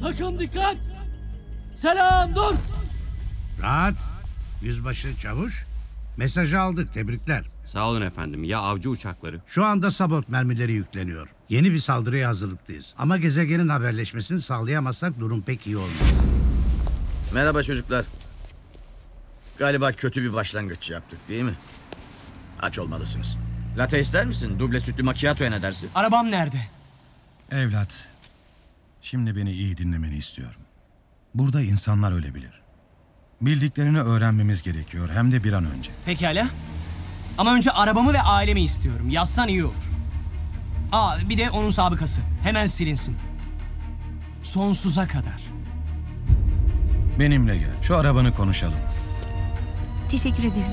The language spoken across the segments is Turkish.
Takım dikkat! Selam dur! Rahat. Yüzbaşı çavuş. Mesajı aldık, tebrikler. Sağ olun efendim. Ya avcı uçakları? Şu anda sabot mermileri yükleniyor. Yeni bir saldırıya hazırlıklıyız. Ama gezegenin haberleşmesini sağlayamazsak durum pek iyi olmaz. Merhaba çocuklar. Galiba kötü bir başlangıç yaptık değil mi? Aç olmalısınız. Latte ister misin? Duble sütlü macchiato'ya ne dersin? Arabam nerede? Evlat, şimdi beni iyi dinlemeni istiyorum. Burada insanlar ölebilir. Bildiklerini öğrenmemiz gerekiyor, hem de bir an önce. Pekala. Ama önce arabamı ve ailemi istiyorum. Yazsan iyi olur. Bir de onun sabıkası. Hemen silinsin. Sonsuza kadar. Benimle gel, şu arabanı konuşalım. Teşekkür ederim.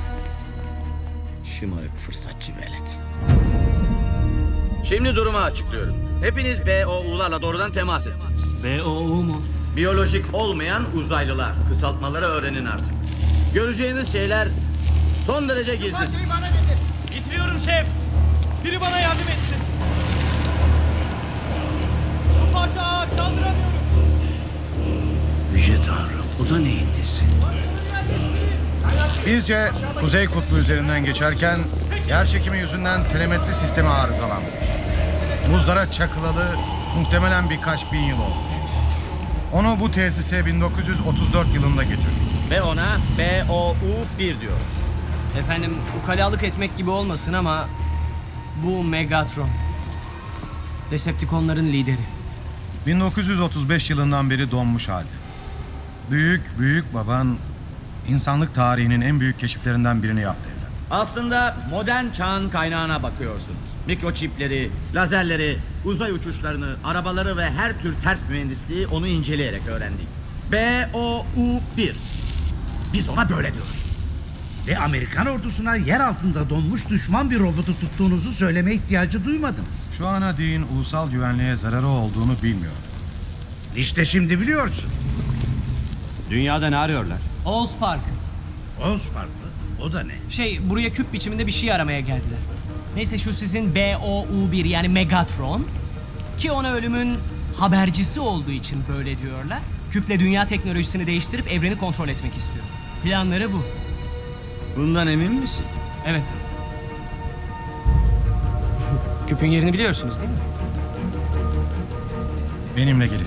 Şımarık fırsatçı velet. Şimdi durumu açıklıyorum. Hepiniz BOU'larla doğrudan temas ettiniz. BOU mu? Biyolojik olmayan uzaylılar. Kısaltmaları öğrenin artık. Göreceğiniz şeyler son derece gizli. Getiriyorum şef. Biri bana yardım etsin. Bu parça ağır, kaldıramıyorum. Yüce Tanrım, bu da neyin nesi? Bizce Kuzey Kutbu üzerinden geçerken yer çekimi yüzünden telemetri sistemi arızalandı. Buzlara çakılalı muhtemelen birkaç bin yıl oldu. Onu bu tesise 1934 yılında getirdik. Ve ona BOU-1 diyoruz. Efendim, ukalalık etmek gibi olmasın ama bu Megatron. Decepticonların lideri. 1935 yılından beri donmuş halde. Büyük baban insanlık tarihinin en büyük keşiflerinden birini yaptı evlat. Aslında modern çağın kaynağına bakıyorsunuz. Mikroçipleri, lazerleri, uzay uçuşlarını, arabaları ve her tür ters mühendisliği onu inceleyerek öğrendik. BOU-1. Biz ona böyle diyoruz. Ve Amerikan ordusuna yer altında donmuş düşman bir robotu tuttuğunuzu söyleme ihtiyacı duymadınız. Şu ana değin ulusal güvenliğe zararı olduğunu bilmiyorum. İşte şimdi biliyorsun. Dünyada ne arıyorlar? Allspark. Allspark mı? O da ne? Buraya küp biçiminde bir şey aramaya geldiler. Neyse şu sizin BOU-1 yani Megatron. Ki ona ölümün habercisi olduğu için böyle diyorlar. Küple dünya teknolojisini değiştirip evreni kontrol etmek istiyor. Planları bu. Bundan emin misin? Evet. Küpün yerini biliyorsunuz değil mi? Benimle gelin.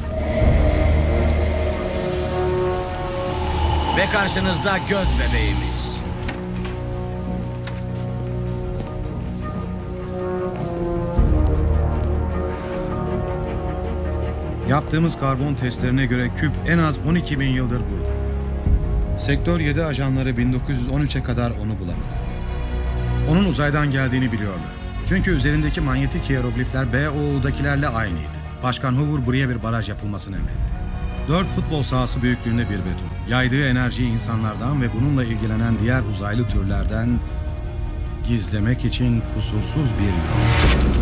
Ve karşınızda göz bebeğimiz. Yaptığımız karbon testlerine göre küp en az 12 bin yıldır burada. Sektör 7 ajanları 1913'e kadar onu bulamadı. Onun uzaydan geldiğini biliyorlar. Çünkü üzerindeki manyetik hieroglifler BOU'dakilerle aynıydı. Başkan Hoover buraya bir baraj yapılmasını emretti. 4 futbol sahası büyüklüğünde bir beton. Yaydığı enerjiyi insanlardan ve bununla ilgilenen diğer uzaylı türlerden gizlemek için kusursuz bir yol.